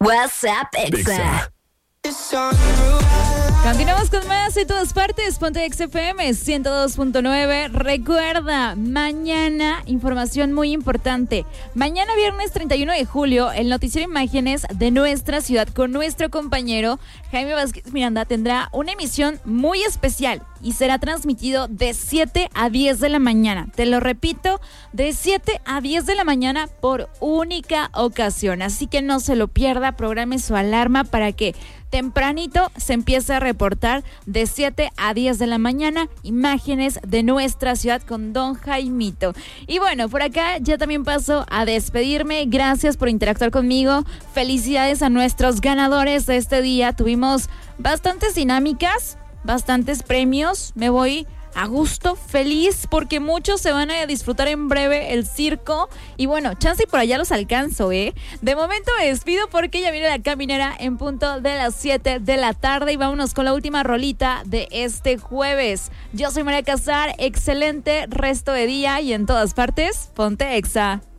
WhatsApp Exa. Continuamos con más en todas partes. Ponte XFM 102.9. Recuerda, mañana, información muy importante. Mañana, viernes 31 de julio, el noticiero Imágenes de nuestra ciudad con nuestro compañero Jaime Vázquez Miranda tendrá una emisión muy especial y será transmitido de 7 a 10 de la mañana. Te lo repito, de 7 a 10 de la mañana por única ocasión. Así que no se lo pierda, programe su alarma para que tempranito se empieza a reportar de 7 a 10 de la mañana imágenes de nuestra ciudad con Don Jaimito. Y bueno, por acá ya también paso a despedirme. Gracias por interactuar conmigo. Felicidades a nuestros ganadores de este día. Tuvimos bastantes dinámicas, bastantes premios. Me voy a gusto, feliz, porque muchos se van a disfrutar en breve el circo. Y bueno, chance y por allá los alcanzo, ¿eh? De momento me despido porque ya viene la caminera en punto de las 7 de la tarde. Y vámonos con la última rolita de este jueves. Yo soy María Casar, excelente resto de día y en todas partes, ponte Exa.